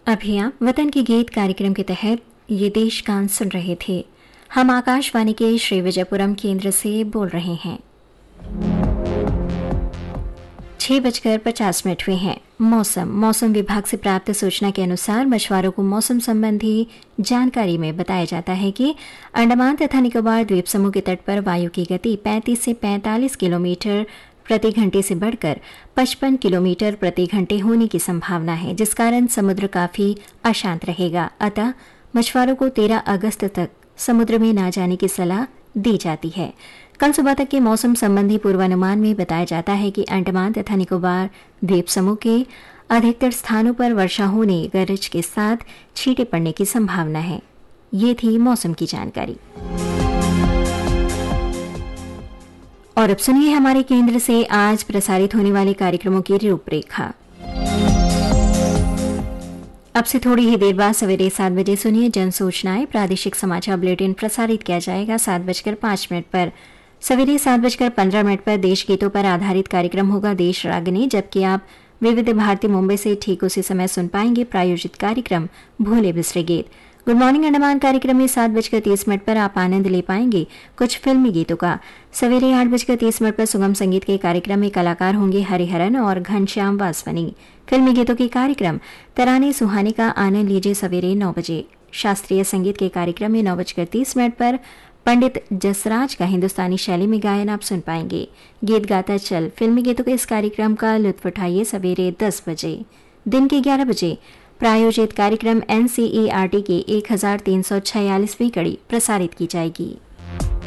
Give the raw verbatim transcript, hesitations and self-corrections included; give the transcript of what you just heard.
अभी आप वतन के गीत कार्यक्रम के तहत ये देश गान सुन रहे थे। हम आकाशवाणी के श्री विजयपुरम केंद्र से बोल रहे हैं। छह बजकर पचास मिनट हुए हैं। मौसम मौसम विभाग से प्राप्त सूचना के अनुसार मछुआरों को मौसम संबंधी जानकारी में बताया जाता है कि अंडमान तथा निकोबार द्वीप समूह के तट पर वायु की गति पैंतीस से पैंतालीस किलोमीटर प्रति घंटे से बढ़कर पचपन किलोमीटर प्रति घंटे होने की संभावना है, जिस कारण समुद्र काफी अशांत रहेगा। अतः मछुआरों को तेरह अगस्त तक समुद्र में न जाने की सलाह दी जाती है। कल सुबह तक के मौसम संबंधी पूर्वानुमान में बताया जाता है कि अंडमान तथा निकोबार द्वीप समूह के अधिकतर स्थानों पर वर्षा होने, गरज के साथ छींटे पड़ने की संभावना है। ये थी मौसम की जानकारी। और अब सुनिए हमारे केंद्र से आज प्रसारित होने वाले कार्यक्रमों की रूपरेखा। अब से थोड़ी ही देर बाद सवेरे सात बजे सुनिए जन सूचनाएं। प्रादेशिक समाचार बुलेटिन प्रसारित किया जाएगा सात बजकर पांच मिनट पर। सवेरे सात बजकर पंद्रह मिनट पर देश गीतों पर आधारित कार्यक्रम होगा देश रागनी, जबकि आप विविध भारती मुंबई से ठीक उसी समय सुन पाएंगे प्रायोजित कार्यक्रम भोले बिसरे गीत। गुड मॉर्निंग अंडमान कार्यक्रम में सात बजकर तीस मिनट पर आप आनंद ले पाएंगे कुछ फिल्मी गीतों का। सवेरे आठ बजकर तीस मिनट पर सुगम संगीत के कार्यक्रम में कलाकार होंगे हरिहरन और घनश्याम वासवनी। फिल्मी गीतों के कार्यक्रम तराने सुहाने का आनंद लीजिए सवेरे नौ बजे। शास्त्रीय संगीत के कार्यक्रम में नौ बजकर तीस मिनट पर पंडित जसराज का हिंदुस्तानी शैली में गायन आप सुन पाएंगे। गीत गाता चल फिल्मी गीतों के इस कार्यक्रम का लुत्फ उठाइए सवेरे दस बजे। दिन के ग्यारह बजे प्रायोजित कार्यक्रम एनसीईआरटी की एक हजार तीन सौ छियालीसवीं कड़ी प्रसारित की जाएगी।